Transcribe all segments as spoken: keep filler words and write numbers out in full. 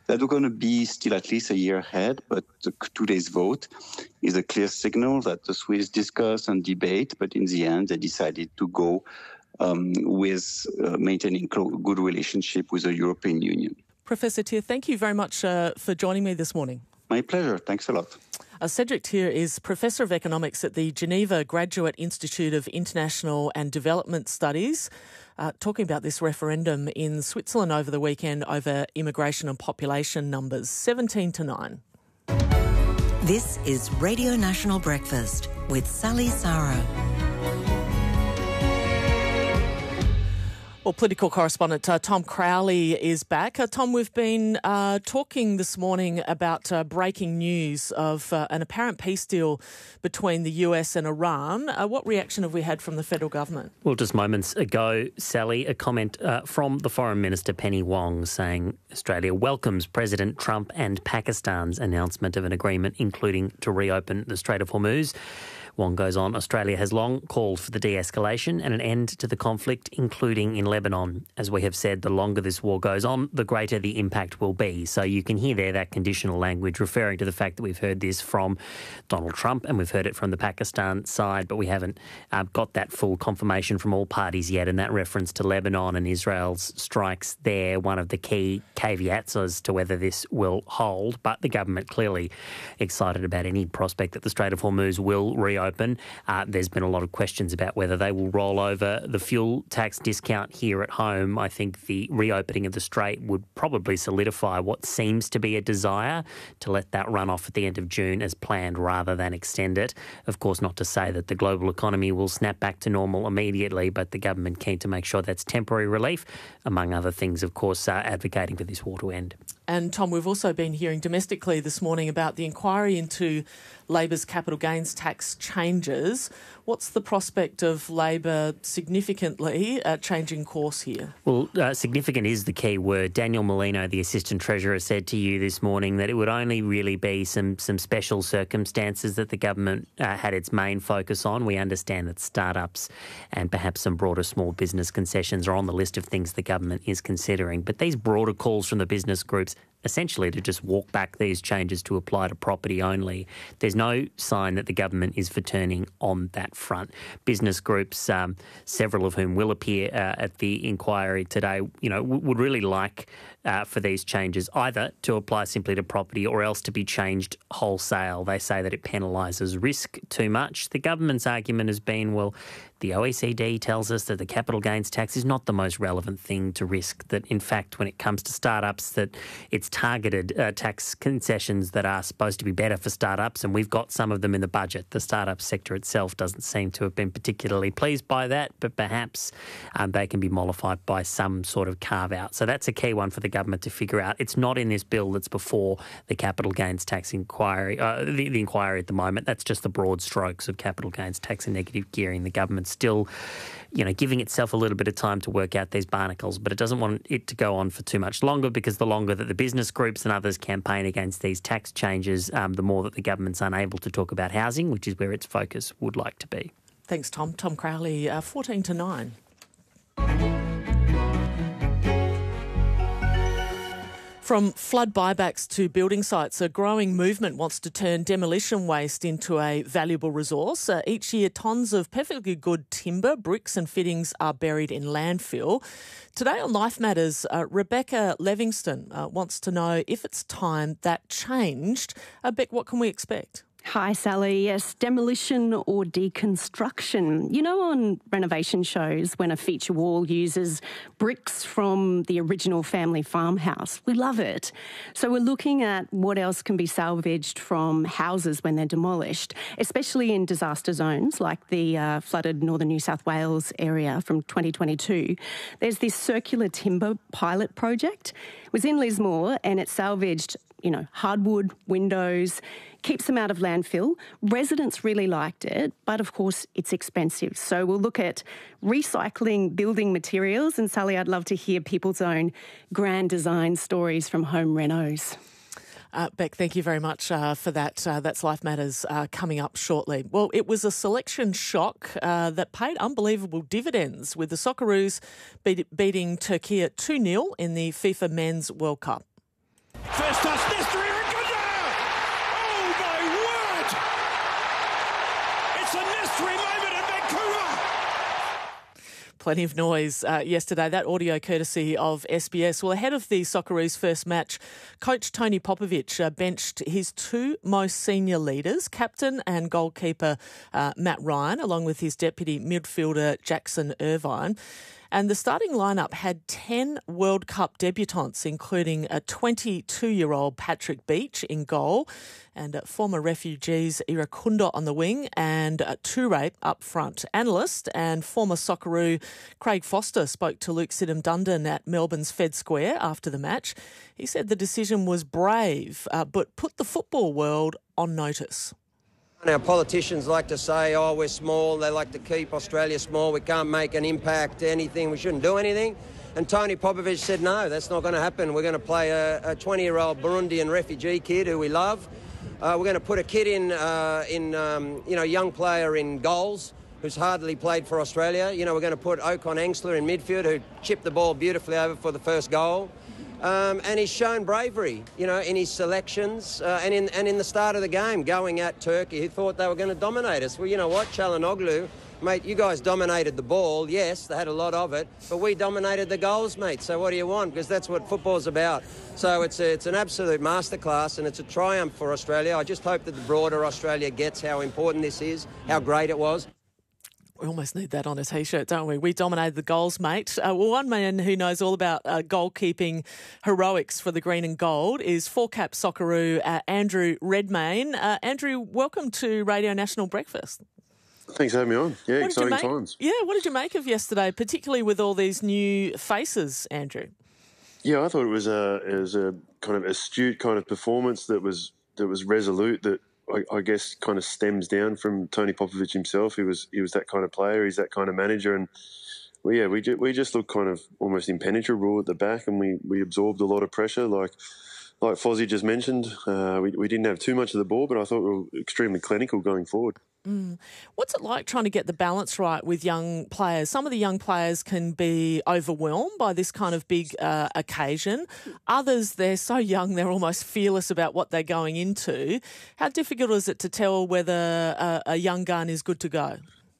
that we're going to be still at least a year ahead, but the, today's vote is a clear signal that the Swiss discuss and debate, but in the end they decided to go um, with uh, maintaining a good relationship with the European Union. Professor Thier, thank you very much uh, for joining me this morning. My pleasure. Thanks a lot. Uh, Cedric Thier is Professor of Economics at the Geneva Graduate Institute of International and Development Studies, uh, talking about this referendum in Switzerland over the weekend over immigration and population numbers, seventeen to nine. This is Radio National Breakfast with Sally Saro. Well, political correspondent uh, Tom Crowley is back. Uh, Tom, we've been uh, talking this morning about uh, breaking news of uh, an apparent peace deal between the U S and Iran. Uh, what reaction have we had from the federal government? Well, just moments ago, Sally, a comment uh, from the Foreign Minister Penny Wong saying Australia welcomes President Trump and Pakistan's announcement of an agreement, including to reopen the Strait of Hormuz. Wong goes on, Australia has long called for the de-escalation and an end to the conflict, including in Lebanon. As we have said, the longer this war goes on, the greater the impact will be. So you can hear there that conditional language referring to the fact that we've heard this from Donald Trump and we've heard it from the Pakistan side, but we haven't uh, got that full confirmation from all parties yet. And that reference to Lebanon and Israel's strikes there, one of the key caveats as to whether this will hold. But the government clearly excited about any prospect that the Strait of Hormuz will reopen. Open. Uh, there's been a lot of questions about whether they will roll over the fuel tax discount here at home. I think the reopening of the Strait would probably solidify what seems to be a desire to let that run off at the end of June as planned rather than extend it. Of course, not to say that the global economy will snap back to normal immediately, but the government keen to make sure that's temporary relief, among other things, of course, uh, advocating for this war to end. And Tom, we've also been hearing domestically this morning about the inquiry into Labor's capital gains tax changes. What's the prospect of Labor significantly uh, changing course here? Well, uh, significant is the key word. Daniel Molino, the Assistant Treasurer, said to you this morning that it would only really be some, some special circumstances that the government uh, had its main focus on. We understand that startups and perhaps some broader small business concessions are on the list of things the government is considering. But these broader calls from the business groups essentially to just walk back these changes to apply to property only. There's no sign that the government is for turning on that front. Business groups, um, several of whom will appear uh, at the inquiry today, you know, w- would really like uh, for these changes either to apply simply to property or else to be changed wholesale. They say that it penalises risk too much. The government's argument has been, well, the O E C D tells us that the capital gains tax is not the most relevant thing to risk, that in fact when it comes to startups that it's targeted uh, tax concessions that are supposed to be better for startups, and we've got some of them in the budget. The startup sector itself doesn't seem to have been particularly pleased by that, but perhaps um, they can be mollified by some sort of carve-out. So that's a key one for the government to figure out. It's not in this bill that's before the capital gains tax inquiry, uh, the, the inquiry at the moment. That's just the broad strokes of capital gains tax and negative gearing. The government's still, you know, giving itself a little bit of time to work out these barnacles, but it doesn't want it to go on for too much longer, because the longer that the business groups and others campaign against these tax changes, um, the more that the government's unable to talk about housing, which is where its focus would like to be. Thanks, Tom. Tom Crowley, uh, fourteen to nine. From flood buybacks to building sites, a growing movement wants to turn demolition waste into a valuable resource. Uh, each year, tonnes of perfectly good timber, bricks and fittings are buried in landfill. Today on Life Matters, uh, Rebecca Livingston uh, wants to know if it's time that changed. Uh, Beck, what can we expect? Hi, Sally. Yes, demolition or deconstruction. You know, on renovation shows, when a feature wall uses bricks from the original family farmhouse, we love it. So we're looking at what else can be salvaged from houses when they're demolished, especially in disaster zones like the uh, flooded northern New South Wales area from twenty twenty-two. There's this circular timber pilot project. It was in Lismore and it salvaged, you know, hardwood, windows, keeps them out of landfill. Residents really liked it, but of course it's expensive. So we'll look at recycling building materials. And Sally, I'd love to hear people's own grand design stories from home renos. Uh, Beck, thank you very much uh, for that. Uh, that's Life Matters uh, coming up shortly. Well, it was a selection shock uh, that paid unbelievable dividends, with the Socceroos beat- beating Turkey two nil in the FIFA Men's World Cup. For It's a mystery moment in Vancouver. Plenty of noise uh, yesterday. That audio courtesy of S B S. Well, ahead of the Socceroos' first match, coach Tony Popovic uh, benched his two most senior leaders, captain and goalkeeper uh, Matt Ryan, along with his deputy midfielder Jackson Irvine. And the starting lineup had ten World Cup debutants, including a twenty-two-year-old Patrick Beach in goal and former refugees Irakundo on the wing and Toure up front. Analyst and former Socceroo Craig Foster spoke to Luke Sidham-Dundon at Melbourne's Fed Square after the match. He said the decision was brave, uh, but put the football world on notice. Our politicians like to say, oh, we're small, they like to keep Australia small, we can't make an impact, anything, we shouldn't do anything. And Tony Popovic said, no, that's not going to happen. We're going to play a twenty-year-old Burundian refugee kid who we love. Uh, we're going to put a kid in, uh, in um, you know, young player in goals who's hardly played for Australia. You know, we're going to put Ocon Engsler in midfield who chipped the ball beautifully over for the first goal. Um, and he's shown bravery, you know, in his selections uh, and in and in the start of the game, going at Turkey, who thought they were going to dominate us. Well, you know what, Çalhanoğlu, mate, you guys dominated the ball. Yes, they had a lot of it, but we dominated the goals, mate. So what do you want? Because that's what football's about. So it's a, it's an absolute masterclass and it's a triumph for Australia. I just hope that the broader Australia gets how important this is, how great it was. We almost need that on a T-shirt, don't we? We dominated the goals, mate. Uh, well, one man who knows all about uh, goalkeeping heroics for the green and gold is four-cap Socceroo uh, Andrew Redmayne. Uh, Andrew, welcome to Radio National Breakfast. Thanks for having me on. Yeah, what exciting make, times. Yeah, what did you make of yesterday, particularly with all these new faces, Andrew? Yeah, I thought it was a it was a kind of astute kind of performance that was that was resolute, that I, I guess kind of stems down from Tony Popovic himself. He was he was that kind of player. He's that kind of manager, and well, yeah, we ju- we just looked kind of almost impenetrable at the back, and we, we absorbed a lot of pressure. Like like Fozzie just mentioned, uh, we we didn't have too much of the ball, but I thought we were extremely clinical going forward. Mm. What's it like trying to get the balance right with young players? Some of the young players can be overwhelmed by this kind of big uh, occasion. Others, they're so young, they're almost fearless about what they're going into. How difficult is it to tell whether a, a young gun is good to go?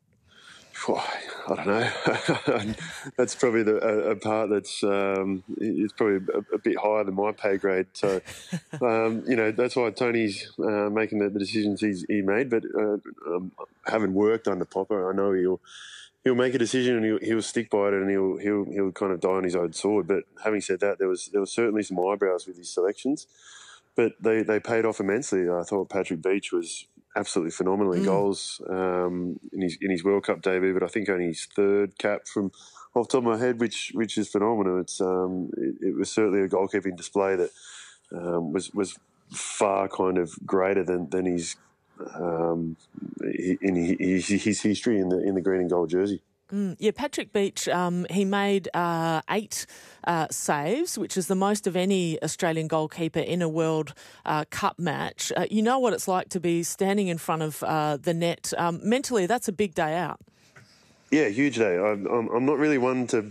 I don't know. That's probably the, a, a part that's um, it's probably a, a bit higher than my pay grade. So, um, you know, that's why Tony's uh, making the, the decisions he's he made. But uh, um, having worked under Popper, I know he'll he'll make a decision and he'll, he'll stick by it, and he'll he'll he'll kind of die on his own sword. But having said that, there was there was certainly some eyebrows with his selections, but they, they paid off immensely. I thought Patrick Beach was absolutely phenomenal in mm. goals um, in his in his World Cup debut, but I think only his third cap from off the top of my head, which which is phenomenal. It's um, it, it was certainly a goalkeeping display that um, was was far kind of greater than than his um, in his, his history in the in the green and gold jersey. Mm, yeah, Patrick Beach, um, he made uh, eight uh, saves, which is the most of any Australian goalkeeper in a World uh, Cup match. Uh, you know what it's like to be standing in front of uh, the net. Um, mentally, that's a big day out. Yeah, huge day. I'm, I'm not really one to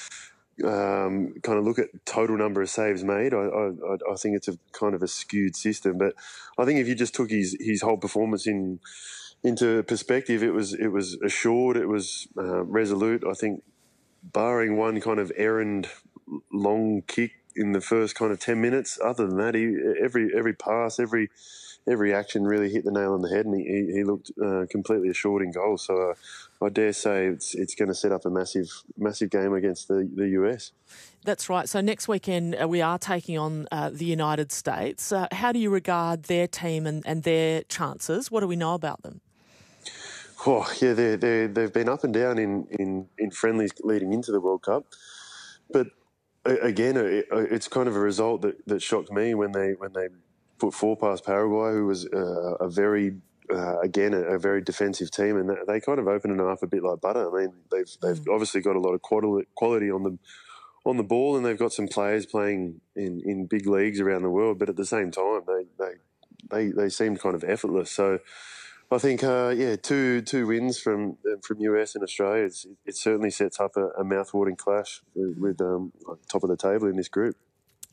um, kind of look at total number of saves made. I, I, I think it's a kind of a skewed system. But I think if you just took his, his whole performance in... into perspective, it was it was assured, it was uh, resolute. I think, barring one kind of errand long kick in the first kind of ten minutes, other than that, he, every every pass, every every action really hit the nail on the head, and he, he looked uh, completely assured in goal. So uh, I dare say it's it's going to set up a massive massive game against the, the U S. That's right. So next weekend uh, we are taking on uh, the United States. Uh, how do you regard their team and, and their chances? What do we know about them? Oh, yeah, they they they've been up and down in, in, in friendlies leading into the World Cup, but again, it, it's kind of a result that, that shocked me when they when they put four past Paraguay, who was uh, a very uh, again a, a very defensive team, and they kind of opened it up a bit like butter. I mean, they've they've mm. obviously got a lot of quality on the on the ball, and they've got some players playing in, in big leagues around the world, but at the same time, they they they, they seemed kind of effortless. So. I think, uh, yeah, two two wins from from U S and Australia. It's, it certainly sets up a, a mouth-watering clash with, with um, top of the table in this group.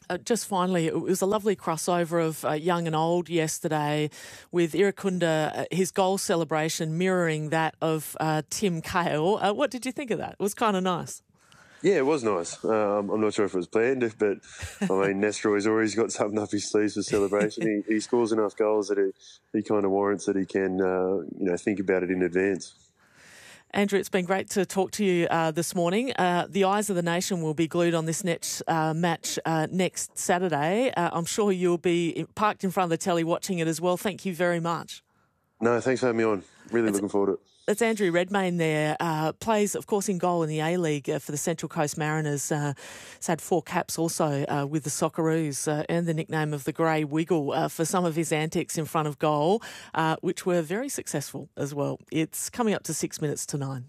Uh, just finally, it was a lovely crossover of uh, young and old yesterday with Irakunda, uh, his goal celebration mirroring that of uh, Tim Cahill. Uh, what did you think of that? It was kind of nice. Yeah, it was nice. Um, I'm not sure if it was planned, but I mean, Nestroy's always got something up his sleeves for celebration. He, he scores enough goals that he, he kind of warrants that he can, uh, you know, think about it in advance. Andrew, it's been great to talk to you uh, this morning. Uh, the eyes of the nation will be glued on this next uh, match uh, next Saturday. Uh, I'm sure you'll be parked in front of the telly watching it as well. Thank you very much. No, thanks for having me on. Really it's, looking forward to it. It's Andrew Redmayne there. Uh, plays, of course, in goal in the A-League uh, for the Central Coast Mariners. Uh, he's had four caps also uh, with the Socceroos. Uh, earned the nickname of the Grey Wiggle uh, for some of his antics in front of goal, uh, which were very successful as well. It's coming up to six minutes to nine.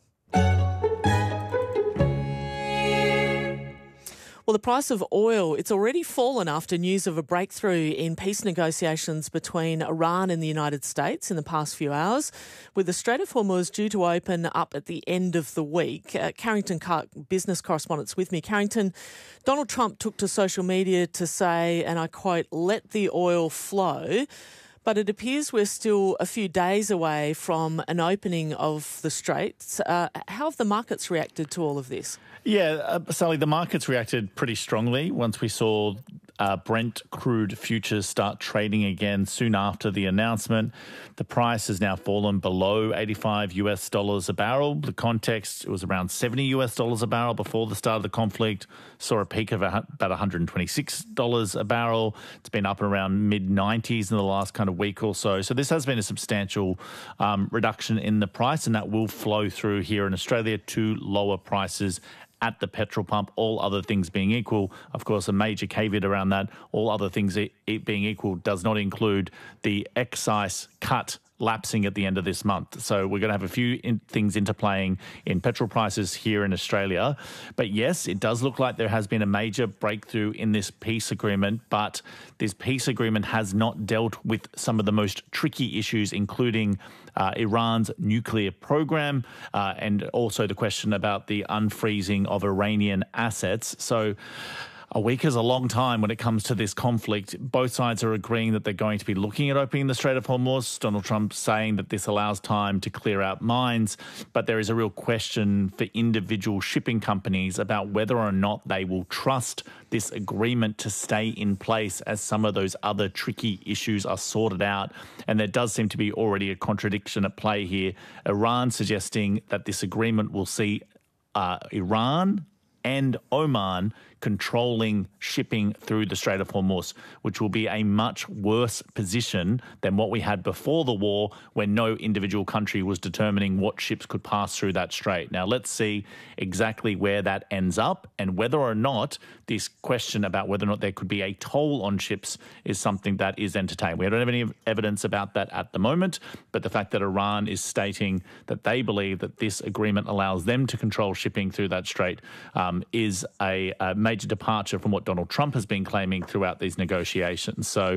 Well, the price of oil, it's already fallen after news of a breakthrough in peace negotiations between Iran and the United States in the past few hours, with the Strait of Hormuz due to open up at the end of the week. Uh, Carrington Clark, business correspondent's with me. Carrington, Donald Trump took to social media to say, and I quote, "let the oil flow." But it appears we're still a few days away from an opening of the Straits. Uh, how have the markets reacted to all of this? Yeah, uh, Sally, the markets reacted pretty strongly once we saw uh, Brent crude futures start trading again soon after the announcement. The price has now fallen below eighty-five US dollars a barrel. The context, it was around seventy US dollars a barrel before the start of the conflict. Saw a peak of about one hundred twenty-six dollars a barrel. It's been up around mid nineties in the last kind of week or so. So this has been a substantial um, reduction in the price, and that will flow through here in Australia to lower prices at the petrol pump, all other things being equal. Of course, a major caveat around that, all other things it being equal, does not include the excise cut lapsing at the end of this month. So we're going to have a few in things interplaying in petrol prices here in Australia. But yes, it does look like there has been a major breakthrough in this peace agreement, but this peace agreement has not dealt with some of the most tricky issues, including uh, Iran's nuclear program uh, and also the question about the unfreezing of Iranian assets. So a week is a long time when it comes to this conflict. Both sides are agreeing that they're going to be looking at opening the Strait of Hormuz. Donald Trump saying that this allows time to clear out mines. But there is a real question for individual shipping companies about whether or not they will trust this agreement to stay in place as some of those other tricky issues are sorted out. And there does seem to be already a contradiction at play here. Iran suggesting that this agreement will see uh, Iran and Oman controlling shipping through the Strait of Hormuz, which will be a much worse position than what we had before the war, when no individual country was determining what ships could pass through that strait. Now, let's see exactly where that ends up and whether or not this question about whether or not there could be a toll on ships is something that is entertained. We don't have any evidence about that at the moment, but the fact that Iran is stating that they believe that this agreement allows them to control shipping through that strait um, is a, a major departure from what Donald Trump has been claiming throughout these negotiations. So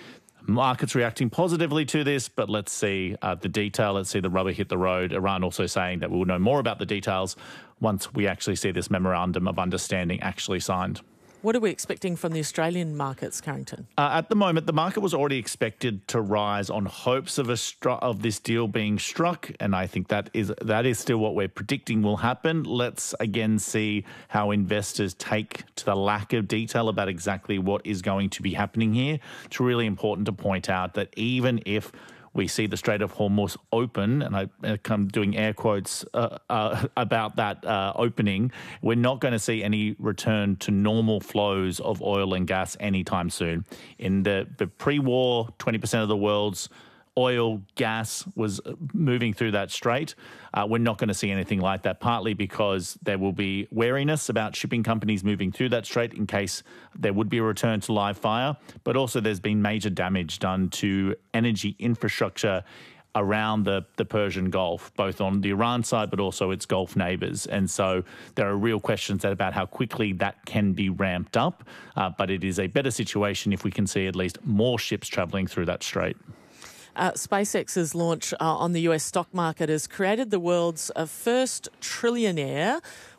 markets reacting positively to this, but let's see uh, the detail. Let's see the rubber hit the road. Iran also saying that we'll know more about the details once we actually see this memorandum of understanding actually signed. What are we expecting from the Australian markets, Carrington? Uh, at the moment, the market was already expected to rise on hopes of a stru- of this deal being struck, and I think that is that is still what we're predicting will happen. Let's again see how investors take to the lack of detail about exactly what is going to be happening here. It's really important to point out that even if we see the Strait of Hormuz open, and I, I'm doing air quotes uh, uh, about that uh, opening, we're not going to see any return to normal flows of oil and gas anytime soon. In the, the pre-war, twenty percent of the world's oil, gas was moving through that strait. Uh, we're not going to see anything like that, partly because there will be wariness about shipping companies moving through that strait in case there would be a return to live fire. But also there's been major damage done to energy infrastructure around the, the Persian Gulf, both on the Iran side, but also its Gulf neighbours. And so there are real questions about how quickly that can be ramped up. Uh, but it is a better situation if we can see at least more ships travelling through that strait. Uh, SpaceX's launch uh, on the U S stock market has created the world's uh, first trillionaire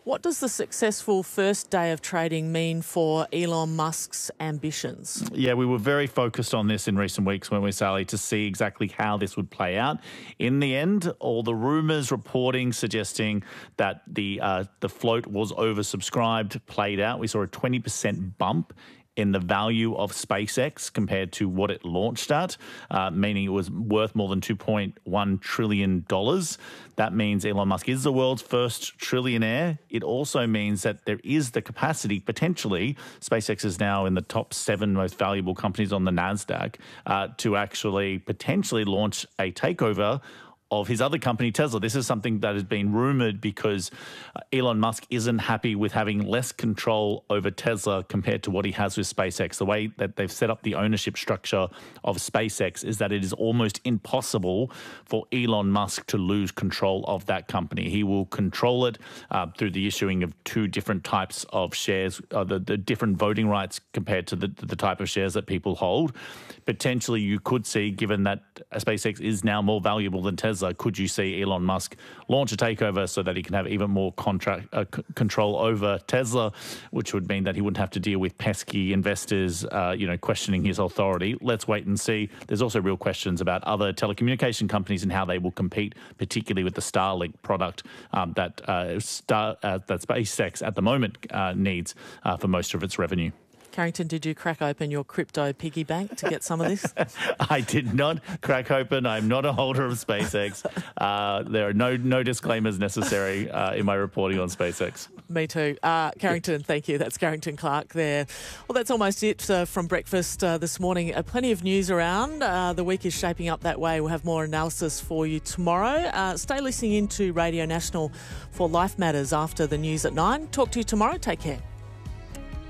What does the successful first day of trading mean for Elon Musk's ambitions? Yeah, we were very focused on this in recent weeks, weren't we, Sally, to see exactly how this would play out. In the end, all the rumours reporting suggesting that the uh, the float was oversubscribed played out. We saw a twenty percent bump in the value of SpaceX compared to what it launched at, uh, meaning it was worth more than two point one trillion dollars. That means Elon Musk is the world's first trillionaire. It also means that there is the capacity, potentially, SpaceX is now in the top seven most valuable companies on the NASDAQ, uh, to actually potentially launch a takeover of his other company, Tesla. This is something that has been rumoured because Elon Musk isn't happy with having less control over Tesla compared to what he has with SpaceX. The way that they've set up the ownership structure of SpaceX is that it is almost impossible for Elon Musk to lose control of that company. He will control it uh, through the issuing of two different types of shares, uh, the, the different voting rights compared to the, the type of shares that people hold. Potentially, you could see, given that SpaceX is now more valuable than Tesla, could you see Elon Musk launch a takeover so that he can have even more contract uh, c- control over Tesla, which would mean that he wouldn't have to deal with pesky investors, uh, you know, questioning his authority. Let's wait and see. There's also real questions about other telecommunication companies and how they will compete, particularly with the Starlink product um, that uh, Star, uh, that SpaceX at the moment uh, needs uh, for most of its revenue. Carrington, did you crack open your crypto piggy bank to get some of this? I did not crack open. I'm not a holder of SpaceX. Uh, there are no no disclaimers necessary uh, in my reporting on SpaceX. Me too. Uh, Carrington, thank you. That's Carrington Clark there. Well, that's almost it uh, from Breakfast uh, this morning. Uh, plenty of news around. Uh, the week is shaping up that way. We'll have more analysis for you tomorrow. Uh, stay listening in to Radio National for Life Matters after the news at nine. Talk to you tomorrow. Take care.